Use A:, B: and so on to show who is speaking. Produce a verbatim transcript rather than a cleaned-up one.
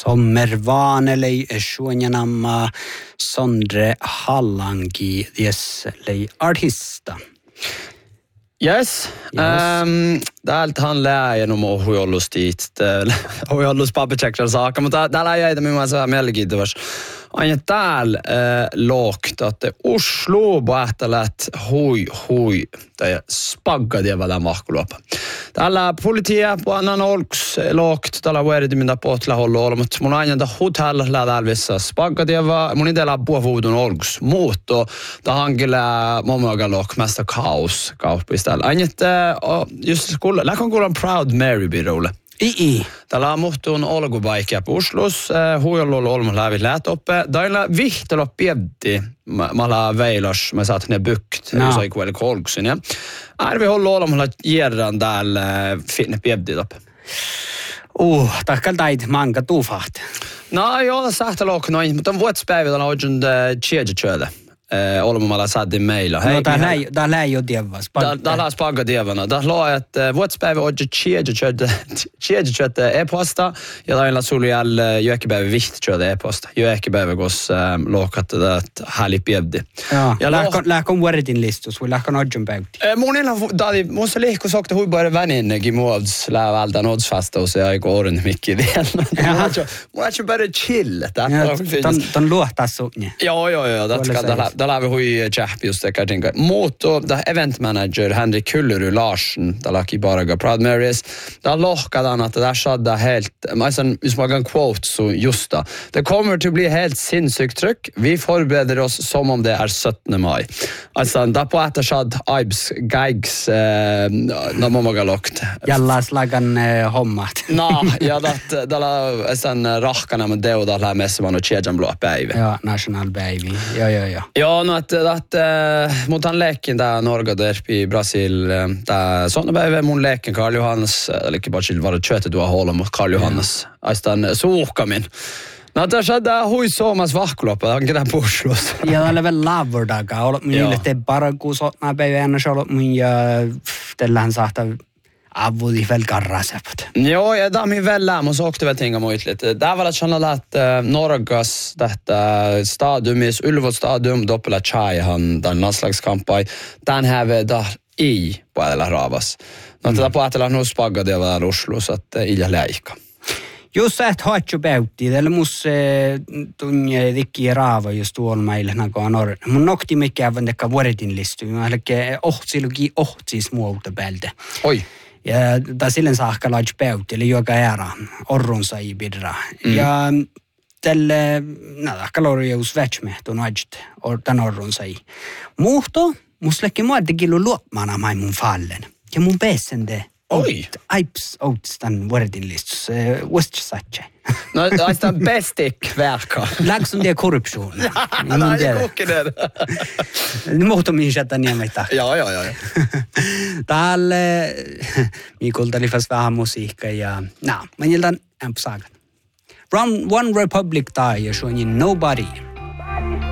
A: Sommervaanelei suonjanamma Sondre Hallangi dieslei artista.
B: Yes, um, täältä hän lää no huollustit. Huollus papetsekran saakka, mutta täällä jäitä minua saa mielenkiintoista. Aina täällä äh, looktat Oslo päätälät hui hui tai spaggadieva tämän mahkuluopa. Täällä politia puhutaan olks lookt täällä vuodet mitä potla hollo mutta mun aina hotell täällä vissa spaggadieva mun itellä puhuudun olks muutto tahankilla momoga look mesta kaos kauppistalla. Aina just kuulla läkon kuulan Proud Mary birolle.
A: I-i.
B: Täällä on muhtuun olkuvaikea Oslos, huijolla olma lävit lähtoppe. Täällä vihtelo pieddi, mä ollaan veilas, mä saat ne bykt, no. Jos ei kuule kolksin. Ja arvi hollo olma järran täällä finne pieddi toppe.
A: Uh, takkal tait manka tuufaht.
B: No joo, sähtä look noin, mutta on vuotspäivillä oikein tjeedjötjöödä. Olmalla saatiin meillä.
A: No täällä ei ole tievas.
B: Täällä on spagga tievana. Täällä loo, että vuotspäivä on tjeedjötjöödä e-posta ja täällä suli jälle jökkipäivä vihtjöödä e-posta. Jökkipäivä, koska lookatta häli pieddi.
A: Ja lähkon vuoretin listus, vai lähkon odjon päivti?
B: Monilla, mun se lihku sokta huipuiden väninnekin muods lävältä nodsfastaus ja aika orin mikki vielä. Mun on bara chill.
A: Ton luohtaa sunni.
B: Joo, joo, joo. Täällä on hui tjähpi just det kanske. Mutta event manager Henrik Kullerud Larsen, täällä kibaraga Proud Marys. Täällä lohkataan, että där sadda helt, hvis man kan quote så justa. Det kommer att bli helt sinnssykt tryck. Vi förbereder oss som om det är sjuttonde maj. Alltså, där på att sad Ibs gigs när man var lokt.
A: Jallas lagan hommat.
B: No, ja dat täällä sen rahkana med det och där mässä man och tjejan blå päivä.
A: Ja, national baby. Ja, ja, ja.
B: Ja, no, att att mot han leken där Norge där i Brasil där såna behöver mun leken Karl Johannes eller inte bara chill var det köttet du har hålla mot Karl Johannes. Astan så åka min. No tässä on hui suomas vahkuloppa, onkin tämä Oslos.
A: Ja täällä on vielä lavurdaga. Olet minulle te paraku sotna päivänä olet mun ja tällähän saattaa avudi väl karrasepat.
B: Joo, ja tämä on väl lämmös åkte väl tinga muitlit. Där var det känna att Norgas detta stadiumis Ulvot stadium doppela chaihan den landslagskampai. Den här vi där i på alla ravas. No tätä på att lähnu spagga det var Oslo så att illa läika.
A: Just att hatchu bäutti, tällä mus tunne dikki raava just tuolla meillä nagu Norr. Mun nokti mikä vandekka vuoretin listu. Mä helke ohtsilugi ohtsis muuta päältä.
B: Oi.
A: Ja ta sillen saakka laaj päutti, eli joka ära orrunsa i bidra. Mm. Ja tälle nada kalorius vächmehtun ajt or tan orrunsa i. Muhto muslekki muaddikilu luopmana mai mun fallen. Ja mun pesende.
B: Oi.
A: Aips outstan vuoretin listus. Westsatche.
B: No, det är bästik verka.
A: Lägg som det är korruption.
B: Nej, det är också det.
A: Nu måste man ju sätta ner mig tack.
B: Ja, ja, ja.
A: Täällä Mikulta oli fast vähän musiikka ja no, man gillar en på sagan. Run One Republic tai ja så Nobody.